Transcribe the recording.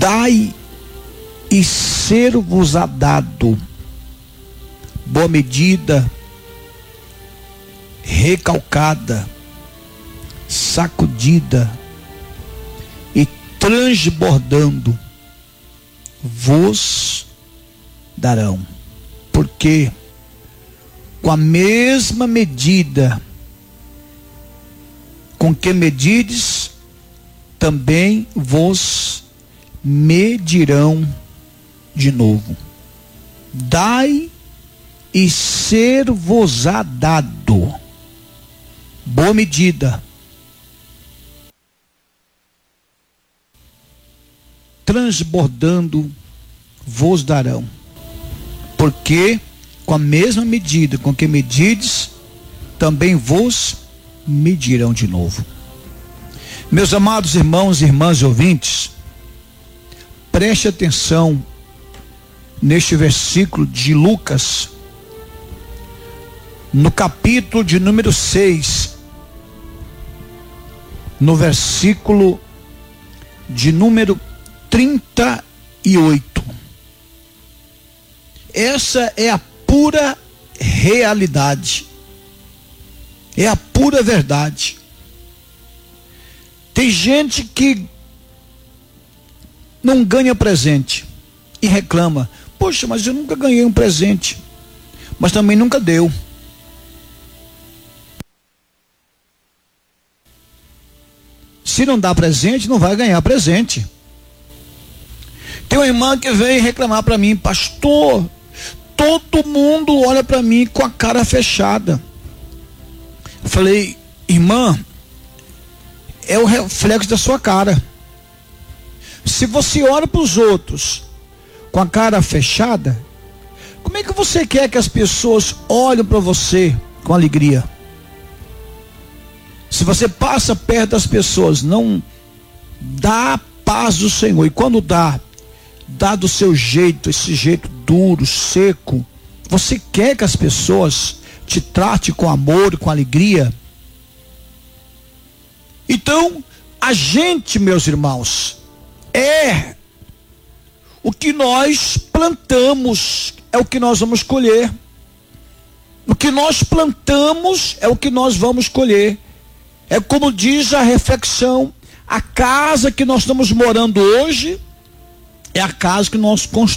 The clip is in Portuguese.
Dai e ser-vos-á dado, boa medida, recalcada, sacudida e transbordando, vos darão. Porque com a mesma medida com que medides, também vos medirão de novo. Dai e ser-vos-á dado, boa medida, transbordando, vos darão. Porque com a mesma medida com que medides, também vos medirão de novo. Meus amados irmãos e irmãs ouvintes, preste atenção neste versículo de Lucas, no capítulo de número 6, no versículo de número 38. Essa é a pura realidade, é a pura verdade. Tem gente que não ganha presente e reclama: poxa, mas eu nunca ganhei um presente, mas também nunca deu. Se não dá presente, não vai ganhar presente. Tem uma irmã que veio reclamar para mim: pastor, todo mundo olha para mim com a cara fechada. Eu falei: irmã, é o reflexo da sua cara. Se você olha para os outros com a cara fechada, como é que você quer que as pessoas olhem para você com alegria? Se você passa perto das pessoas, não dá a paz do Senhor, e quando dá do seu jeito, esse jeito duro, seco, você quer que as pessoas te tratem com amor, com alegria? Então, a gente, meus irmãos, é o que nós plantamos, é o que nós vamos colher. O que nós plantamos é o que nós vamos colher. É como diz a reflexão: a casa que nós estamos morando hoje é a casa que nós construímos